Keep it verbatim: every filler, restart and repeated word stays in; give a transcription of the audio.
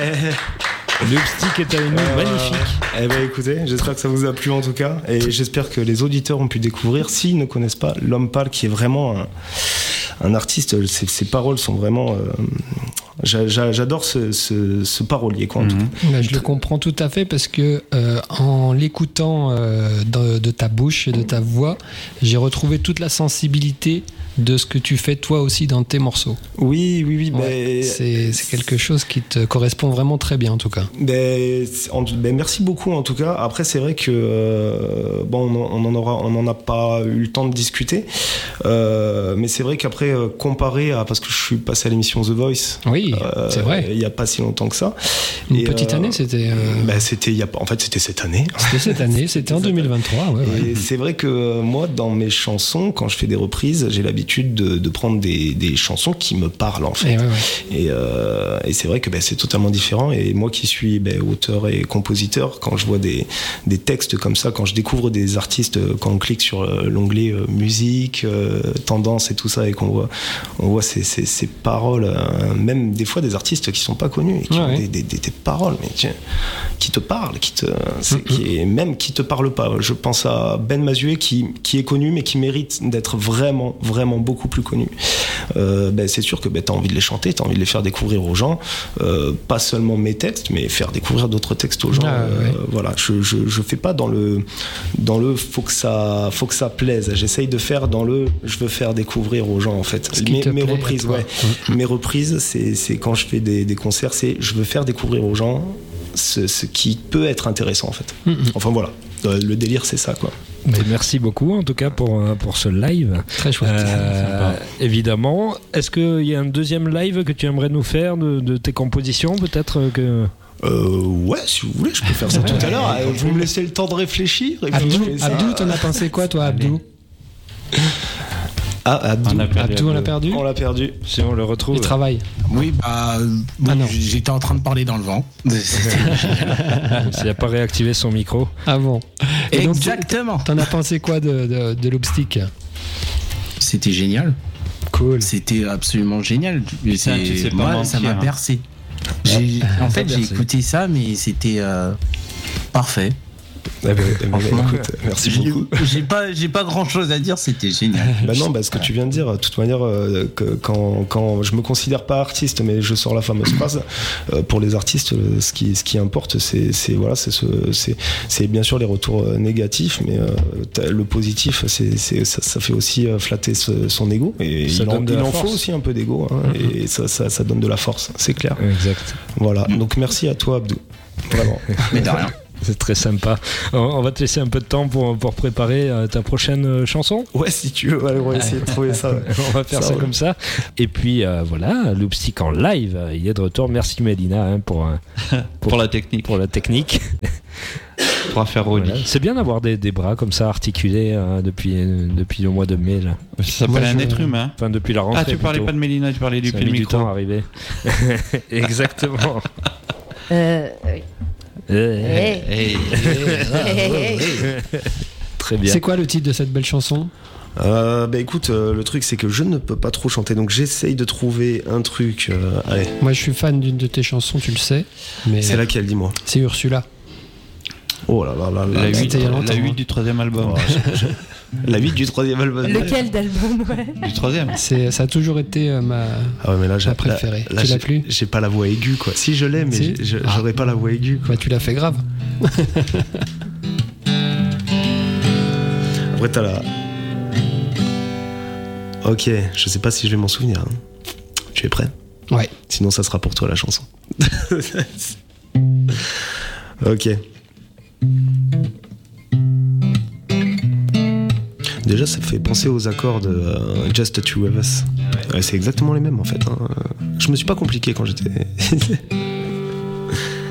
Loopstick est avec nous, euh, magnifique. Eh ben écoutez, j'espère que ça vous a plu en tout cas, et j'espère que les auditeurs ont pu découvrir, s'ils ne connaissent pas, L'Homme Pâle, qui est vraiment un, un artiste. Ses, ses paroles sont vraiment. Euh, j'a, j'a, j'adore ce, ce, ce parolier, quoi. En tout cas. Bah, je le comprends tout à fait parce que euh, en l'écoutant euh, de, de ta bouche et de ta voix, j'ai retrouvé toute la sensibilité de ce que tu fais toi aussi dans tes morceaux. Oui, oui, oui. Ouais, mais... c'est, c'est quelque chose qui te correspond vraiment très bien en tout cas. Ben, en, ben, merci beaucoup en tout cas. Après c'est vrai que euh, bon, on en aura, on n'en a pas eu le temps de discuter, euh, mais c'est vrai qu'après euh, comparé à, parce que je suis passé à l'émission The Voice. Oui, euh, c'est vrai. Il y a pas si longtemps que ça. Une et, petite euh, année, c'était. Euh... Ben, c'était il y a, en fait c'était cette année. C'était cette année, c'était, c'était en deux mille vingt-trois. Ouais, et ouais. c'est vrai que moi dans mes chansons, quand je fais des reprises, j'ai l'habitude De, de prendre des, des chansons qui me parlent en fait. Et, ouais, ouais. et, euh, et c'est vrai que ben, c'est totalement différent. Et moi qui suis ben, auteur et compositeur, quand je vois des, des textes comme ça, quand je découvre des artistes, quand on clique sur l'onglet euh, musique, euh, tendance et tout ça, et qu'on voit, on voit ces, ces, ces paroles, euh, même des fois des artistes qui sont pas connus et qui ouais, ont ouais. des, des, des, des paroles mais tiens, qui te parlent, qui te, c'est, mm-hmm. qui est, même qui te parlent pas. Je pense à Ben Mazué qui, qui est connu mais qui mérite d'être vraiment, vraiment beaucoup plus connu. Euh, ben, c'est sûr que ben, tu as envie de les chanter, tu as envie de les faire découvrir aux gens, euh, pas seulement mes textes, mais faire découvrir d'autres textes aux gens. Ah, euh, ouais. Voilà, je, je, je fais pas dans le, dans le faut que ça, faut que ça plaise. J'essaye de faire dans le je veux faire découvrir aux gens en fait. Mes, mes reprises, ouais. Mmh. Mes reprises, c'est, c'est quand je fais des, des concerts, c'est je veux faire découvrir aux gens ce, ce qui peut être intéressant en fait. Mmh. Enfin voilà, le délire c'est ça quoi. Mais merci beaucoup en tout cas pour, pour ce live. Très chouette. Euh, évidemment. Est-ce qu'il y a un deuxième live que tu aimerais nous faire de, de tes compositions peut-être que... Euh, ouais, si vous voulez, je peux faire ça tout à l'heure. Vous me laissez le temps de réfléchir. Et Abdou, Abdou, t'en as pensé quoi toi, Abdou? Ah, Abdou, on, a perdu, Abdou, on l'a perdu. On l'a perdu. Si on le retrouve. Il travaille. Oui, bah, bon, ah j'étais en train de parler dans le vent. Il n'a pas réactivé son micro. Ah bon. Et exactement. Donc, t'en as pensé quoi de, de, de Loopstick? C'était génial. Cool. C'était absolument génial. C'est, moi, mentir, ça m'a bercé. J'ai, en fait, j'ai écouté ça, mais c'était euh, parfait. Ah ben, ben, écoute, merci j'ai, beaucoup. J'ai pas, j'ai pas grand chose à dire, c'était génial. Bah non, bah, ce que tu viens de dire, de toute manière, euh, que, quand, quand je me considère pas artiste, mais je sors la fameuse phrase, euh, pour les artistes, ce qui, ce qui importe, c'est, c'est, voilà, c'est, ce, c'est, c'est bien sûr les retours négatifs, mais euh, le positif, c'est, c'est, ça, ça fait aussi flatter ce, son ego. Et ça il en, il en faut aussi un peu d'ego, hein, mm-hmm. et ça, ça, ça donne de la force, c'est clair. Exact. Voilà, donc merci à toi, Abdou. Vraiment. Mais de rien. C'est très sympa. On va te laisser un peu de temps pour, pour préparer ta prochaine chanson. Ouais, si tu veux, allez, on va essayer de trouver ça. Ouais. On va faire ça, ça comme ça. Et puis euh, voilà, Loopstick en live, il est de retour. Merci Mélina hein, pour, pour, pour la technique. Pour la technique. Pour faire Rolly. Voilà. C'est bien d'avoir des, des bras comme ça articulés hein, depuis, depuis le mois de mai. Là. Ça s'appelle un je... être humain. Enfin, depuis la rentrée. Ah, tu parlais plutôt. Pas de Mélina, tu parlais du pied micro. du temps à arriver. Exactement. Euh, oui. Hey. Hey. Hey. Très bien. C'est quoi le titre de cette belle chanson? Euh, bah écoute, euh, le truc c'est que je ne peux pas trop chanter, donc j'essaye de trouver un truc. Euh, allez. Moi, je suis fan d'une de tes chansons, tu le sais. Mais c'est laquelle, dis-moi? C'est Ursula. Oh là là là là. La huit, la huit du troisième album. Oh, je, je... La huit du troisième album. Lequel d'album ouais. Du troisième. C'est, ça a toujours été euh, ma, ah ouais, mais là, ma préférée. Là, là, tu l'as j'ai, plus j'ai pas la voix aiguë, quoi. Si je l'ai, mais si je, ah. j'aurais pas la voix aiguë. Quoi. Bah, tu l'as fait grave. Après, t'as la. Ok, je sais pas si je vais m'en souvenir. Hein. Tu es prêt? Ouais. Sinon, ça sera pour toi la chanson. Ok. Déjà, ça fait penser aux accords de uh, Just the Two of Us. Ouais, c'est exactement les mêmes en fait. Hein. Je me suis pas compliqué quand j'étais.